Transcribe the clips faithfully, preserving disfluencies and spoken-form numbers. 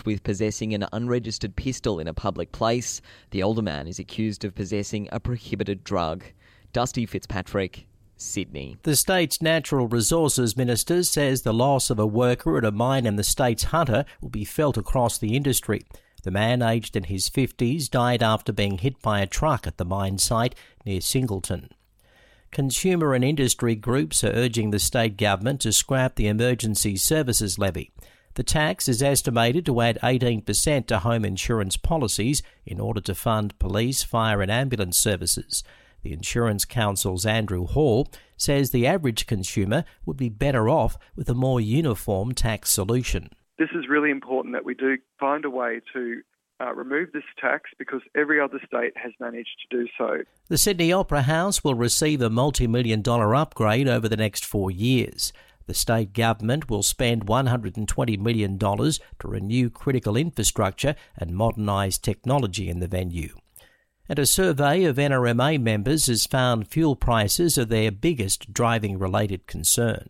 with possessing an unregistered pistol in a public place. The older man is accused of possessing a prohibited drug. Dusty Fitzpatrick, Sydney. The state's Natural Resources Minister says the loss of a worker at a mine in the state's Hunter will be felt across the industry. The man, aged in his fifties, died after being hit by a truck at the mine site near Singleton. Consumer and industry groups are urging the state government to scrap the Emergency Services Levy. The tax is estimated to add eighteen percent to home insurance policies in order to fund police, fire and ambulance services. The Insurance Council's Andrew Hall says the average consumer would be better off with a more uniform tax solution. This is really important that we do find a way to uh, remove this tax because every other state has managed to do so. The Sydney Opera House will receive a multi-million dollar upgrade over the next four years. The state government will spend one hundred twenty million dollars to renew critical infrastructure and modernise technology in the venue. And a survey of N R M A members has found fuel prices are their biggest driving-related concern.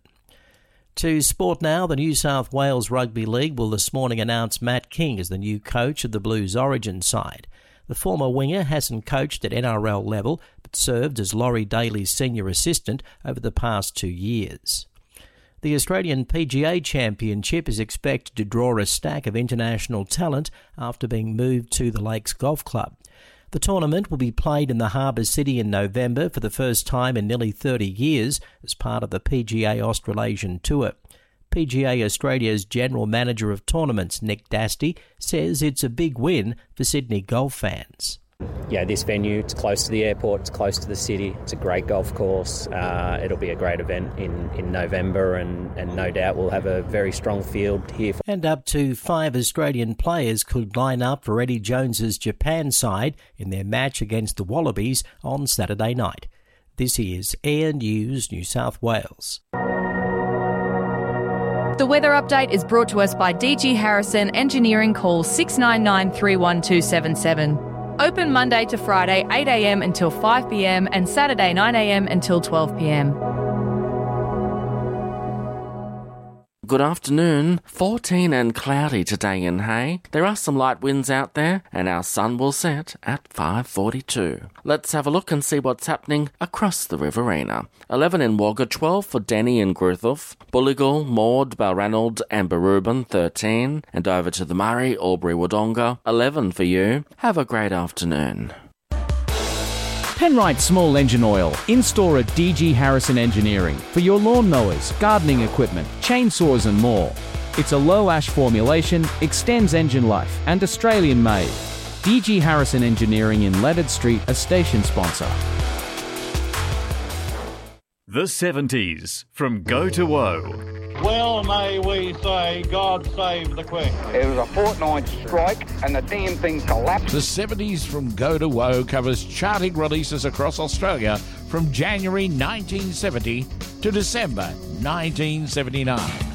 To sport now, the New South Wales Rugby League will this morning announce Matt King as the new coach of the Blues Origin side. The former winger hasn't coached at N R L level, but served as Laurie Daly's senior assistant over the past two years. The Australian P G A Championship is expected to draw a stack of international talent after being moved to the Lakes Golf Club. The tournament will be played in the Harbour City in November for the first time in nearly thirty years as part of the P G A Australasian Tour. P G A Australia's General Manager of Tournaments, Nick Dasty, says it's a big win for Sydney golf fans. Yeah, this venue, it's close to the airport, it's close to the city, it's a great golf course. Uh, it'll be a great event in, in November and, and no doubt we'll have a very strong field here. And up to five Australian players could line up for Eddie Jones's Japan side in their match against the Wallabies on Saturday night. This is Air News New South Wales. The weather update is brought to us by D G Harrison Engineering. Call six nine nine, three one two seven seven. Open Monday to Friday eight a m until five p m and Saturday nine a m until twelve p m. Good afternoon. fourteen and cloudy today in Hay. There are some light winds out there and our sun will set at five forty-two. Let's have a look and see what's happening across the Riverina. eleven in Wagga, twelve for Denny and Griffith, Bulligal, Maud, Balranald and Barubin, thirteen, and over to the Murray, Albury, Wodonga, eleven for you. Have a great afternoon. Penrite Small Engine Oil, in-store at D G Harrison Engineering for your lawnmowers, gardening equipment, chainsaws and more. It's a low-ash formulation, extends engine life and Australian-made. D G Harrison Engineering in Leonard Street, a station sponsor. The seventies from Go to Woe. Well, may we say, God save the Queen. It was a fortnight strike and the damn thing collapsed. The seventies from Go to Woe covers charting releases across Australia from January nineteen seventy to December nineteen seventy-nine.